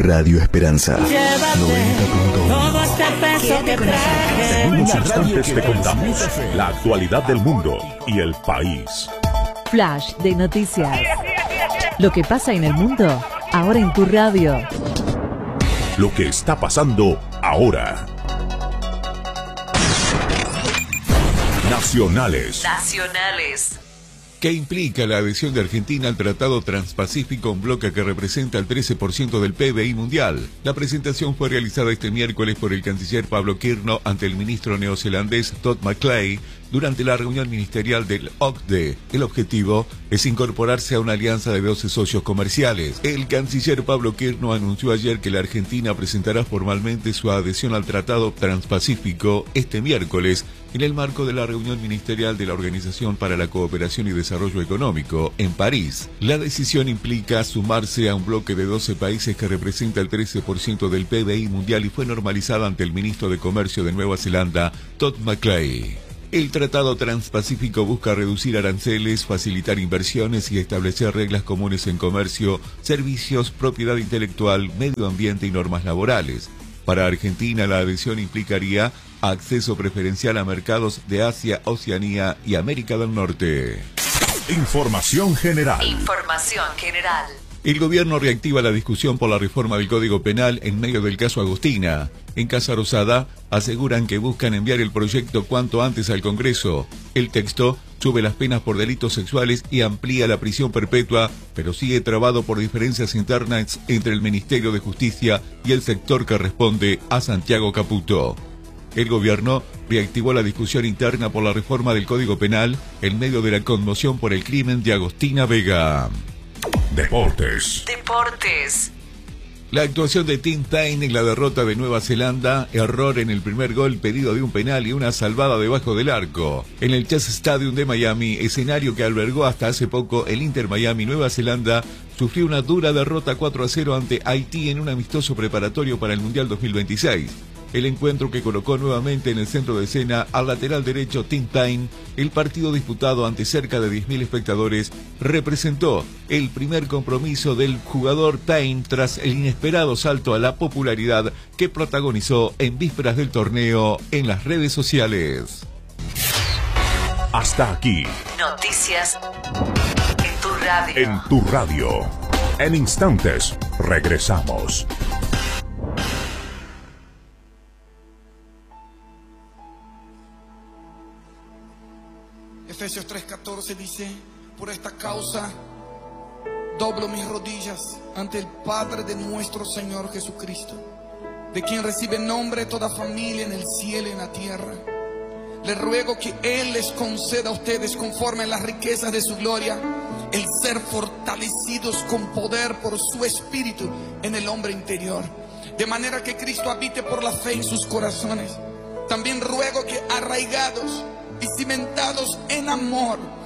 Radio Esperanza 90.1. En unos instantes te contamos la actualidad del mundo y el país. Flash de noticias. Lo que pasa en el mundo, ahora en tu radio. Lo que está pasando ahora. Nacionales. ¿Qué implica la adhesión de Argentina al Tratado Transpacífico, un bloque que representa el 13% del PBI mundial? La presentación fue realizada este miércoles por el canciller Pablo Kirno ante el ministro neozelandés Todd McClay durante la reunión ministerial del OCDE. El objetivo es incorporarse a una alianza de 12 socios comerciales. El canciller Pablo Kirno anunció ayer que la Argentina presentará formalmente su adhesión al Tratado Transpacífico este miércoles en el marco de la reunión ministerial de la Organización para la Cooperación y Desarrollo Económico en París. La decisión implica sumarse a un bloque de 12 países que representa el 13% del PBI mundial y fue normalizada ante el ministro de Comercio de Nueva Zelanda, Todd McClay. El Tratado Transpacífico busca reducir aranceles, facilitar inversiones y establecer reglas comunes en comercio, servicios, propiedad intelectual, medio ambiente y normas laborales. Para Argentina, la adhesión implicaría acceso preferencial a mercados de Asia, Oceanía y América del Norte. Información general. El gobierno reactiva la discusión por la reforma del Código Penal en medio del caso Agustina. En Casa Rosada aseguran que buscan enviar el proyecto cuanto antes al Congreso. El texto sube las penas por delitos sexuales y amplía la prisión perpetua, pero sigue trabado por diferencias internas entre el Ministerio de Justicia y el sector que responde a Santiago Caputo. El gobierno reactivó la discusión interna por la reforma del Código Penal en medio de la conmoción por el crimen de Agustina Vega. Deportes. La actuación de Tim Paine en la derrota de Nueva Zelanda, error en el primer gol, pedido de un penal y una salvada debajo del arco. En el Chase Stadium de Miami, escenario que albergó hasta hace poco el Inter Miami, Nueva Zelanda sufrió una dura derrota 4-0 ante Haití en un amistoso preparatorio para el Mundial 2026. El encuentro que colocó nuevamente en el centro de escena al lateral derecho Tim Paine, el partido disputado ante cerca de 10.000 espectadores, representó el primer compromiso del jugador Paine tras el inesperado salto a la popularidad que protagonizó en vísperas del torneo en las redes sociales. Hasta aquí. Noticias en tu radio. En tu radio. En instantes, regresamos. Efesios 3:14 dice: por esta causa doblo mis rodillas ante el Padre de nuestro Señor Jesucristo, de quien recibe nombre toda familia en el cielo y en la tierra. Le ruego que Él les conceda a ustedes, conforme a las riquezas de su gloria, el ser fortalecidos con poder por su Espíritu en el hombre interior, de manera que Cristo habite por la fe en sus corazones. También ruego que, arraigados y cimentados en amor,